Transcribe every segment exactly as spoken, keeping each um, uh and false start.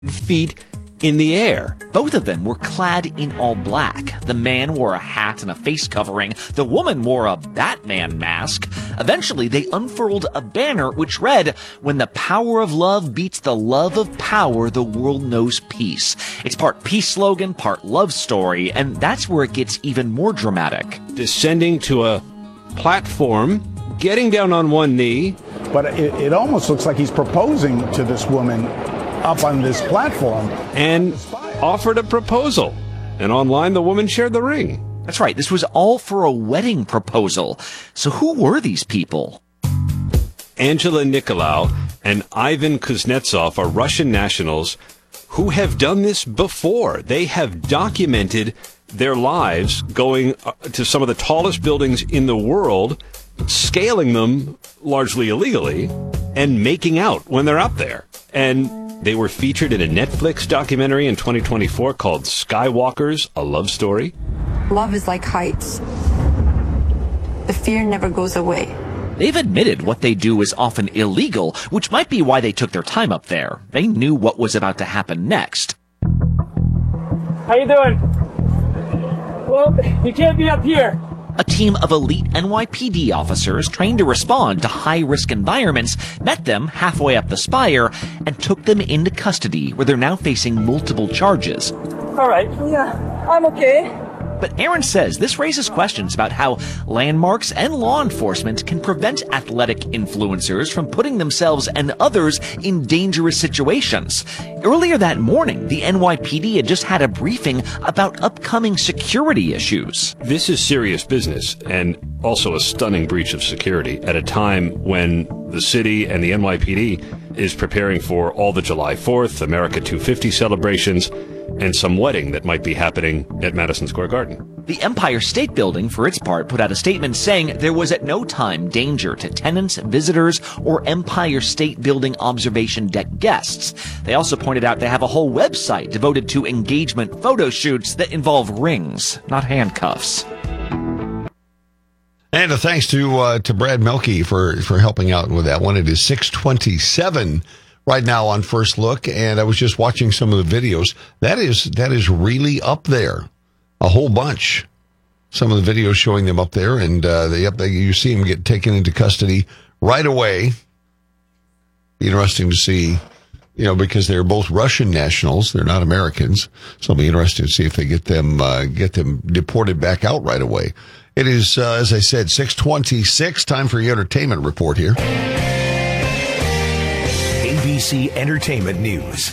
feet in the air. Both of them were clad in all black. The man wore a hat and a face covering. The woman wore a Batman mask. Eventually, they unfurled a banner which read, "When the power of love beats the love of power, the world knows peace." It's part peace slogan, part love story, and that's where it gets even more dramatic. Descending to a platform, getting down on one knee. But it, it almost looks like he's proposing to this woman up on this platform. And offered a proposal. And online, the woman shared the ring. That's right. This was all for a wedding proposal. So who were these people? Angela Nicolau and Ivan Kuznetsov are Russian nationals who have done this before. They have documented their lives going to some of the tallest buildings in the world, scaling them largely illegally, and making out when they're up there. And they were featured in a Netflix documentary in twenty twenty-four called Skywalkers, A Love Story. Love is like heights. The fear never goes away. They've admitted what they do is often illegal, which might be why they took their time up there. They knew what was about to happen next. How you doing? Well, you can't be up here. A team of elite N Y P D officers trained to respond to high-risk environments met them halfway up the spire and took them into custody, where they're now facing multiple charges. All right. Yeah, I'm okay. But Aaron says this raises questions about how landmarks and law enforcement can prevent athletic influencers from putting themselves and others in dangerous situations. Earlier that morning, the N Y P D had just had a briefing about upcoming security issues. This is serious business and also a stunning breach of security at a time when the city and the N Y P D is preparing for all the July fourth, America two fifty celebrations, and some wedding that might be happening at Madison Square Garden. The Empire State Building, for its part, put out a statement saying there was at no time danger to tenants, visitors, or Empire State Building observation deck guests. They also pointed out they have a whole website devoted to engagement photo shoots that involve rings, not handcuffs. And a thanks to uh, to Brad Melke for, for helping out with that one. It is six twenty-seven right now on First Look, and I was just watching some of the videos. That is that is really up there, a whole bunch. Some of the videos showing them up there, and uh, they up there, you see them get taken into custody right away. Be interesting to see, you know, because they're both Russian nationals, they're not Americans. So it'll be interesting to see if they get them uh, get them deported back out right away. It is, uh, as I said, six twenty-six. Time for your entertainment report here. A B C Entertainment News.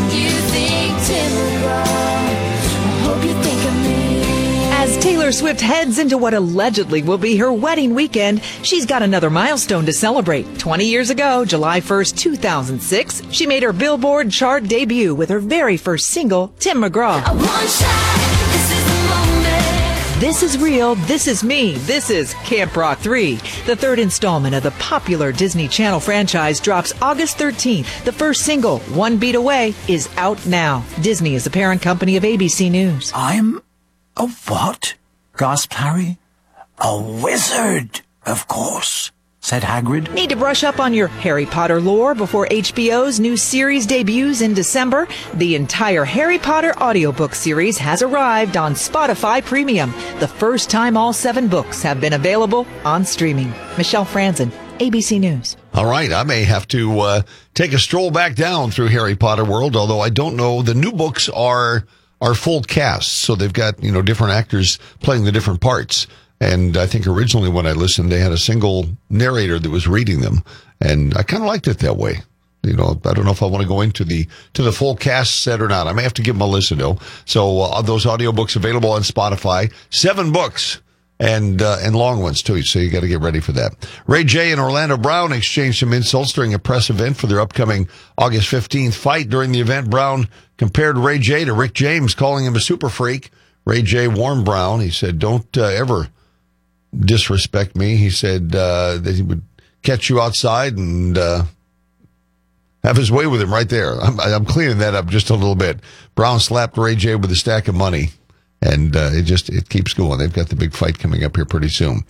As Taylor Swift heads into what allegedly will be her wedding weekend, she's got another milestone to celebrate. twenty years ago, July first, two thousand six, she made her Billboard chart debut with her very first single, Tim McGraw. I want shot. This is the moment. This is real. This is me. This is Camp Rock three. The third installment of the popular Disney Channel franchise drops August thirteenth. The first single, One Beat Away, is out now. Disney is the parent company of A B C News. I'm a what? Gasped Harry. A wizard, of course, said Hagrid. Need to brush up on your Harry Potter lore before H B O's new series debuts in December? The entire Harry Potter audiobook series has arrived on Spotify Premium, the first time all seven books have been available on streaming. Michelle Franzen, A B C News. All right, I may have to uh, take a stroll back down through Harry Potter world, although I don't know. The new books are are full casts, so they've got, you know, different actors playing the different parts. And I think originally when I listened, they had a single narrator that was reading them, and I kind of liked it that way. You know, I don't know if I want to go into the to the full cast set or not. I may have to give them a listen, though. So uh, those audiobooks available on Spotify, seven books. And uh, and long ones, too, so you got to get ready for that. Ray J and Orlando Brown exchanged some insults during a press event for their upcoming August fifteenth fight. During the event, Brown compared Ray J to Rick James, calling him a super freak. Ray J warned Brown. He said, don't uh, ever disrespect me. He said uh, that he would catch you outside and uh, have his way with him right there. I'm, I'm cleaning that up just a little bit. Brown slapped Ray J with a stack of money. And uh, it just it keeps going. They've got the big fight coming up here pretty soon.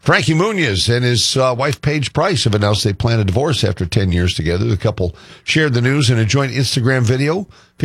Frankie Muniz and his uh, wife Paige Price have announced they plan a divorce after ten years together. The couple shared the news in a joint Instagram video